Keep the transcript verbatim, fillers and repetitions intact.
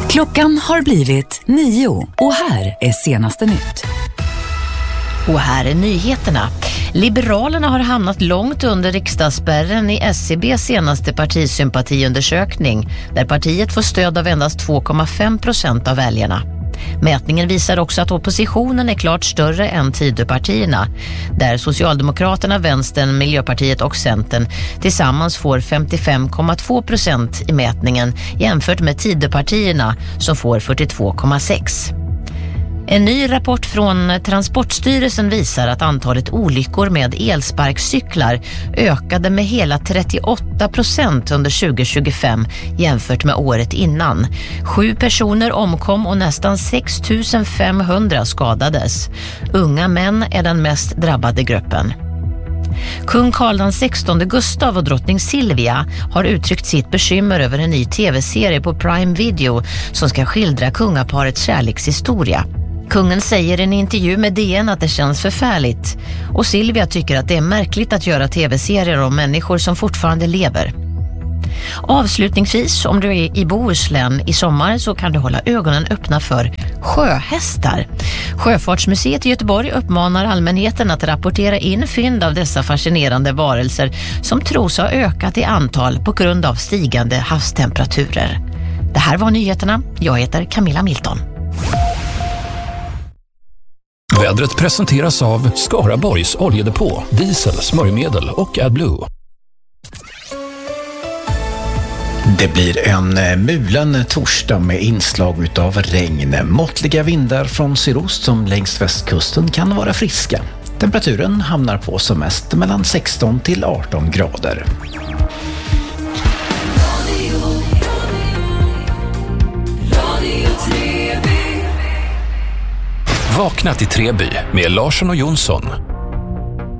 Klockan har blivit nio och här är senaste nytt. Och här är nyheterna. Liberalerna har hamnat långt under riksdagsspärren i S C B:s senaste partisympatiundersökning, där partiet får stöd av endast två komma fem procent av väljarna. Mätningen visar också att oppositionen är klart större än Tidöpartierna, där Socialdemokraterna, Vänstern, Miljöpartiet och Centern tillsammans får femtiofem komma två procent i mätningen jämfört med Tidöpartierna som får fyrtiotvå komma sex. En ny rapport från Transportstyrelsen visar att antalet olyckor med elsparkcyklar ökade med hela trettioåtta procent under tjugo tjugofem jämfört med året innan. Sju personer omkom och nästan sex tusen femhundra skadades. Unga män är den mest drabbade gruppen. Kung Carl den sextonde Gustav och drottning Silvia har uttryckt sitt bekymmer över en ny tv-serie på Prime Video som ska skildra kungaparets kärlekshistoria. Kungen säger i en intervju med D N att det känns förfärligt, och Silvia tycker att det är märkligt att göra tv-serier om människor som fortfarande lever. Avslutningsvis, om du är i Bohuslän i sommar så kan du hålla ögonen öppna för sjöhästar. Sjöfartsmuseet i Göteborg uppmanar allmänheten att rapportera in fynd av dessa fascinerande varelser som tros ha ökat i antal på grund av stigande havstemperaturer. Det här var nyheterna. Jag heter Camilla Milton. Vädret presenteras av Skaraborgs oljedepå, diesel, smörjmedel och AdBlue. Det blir en mulen torsdag med inslag utav regn. Måttliga vindar från sydost som längs västkusten kan vara friska. Temperaturen hamnar på som mest mellan sexton till arton grader. Vakna till Treby med Larsson och Jonsson.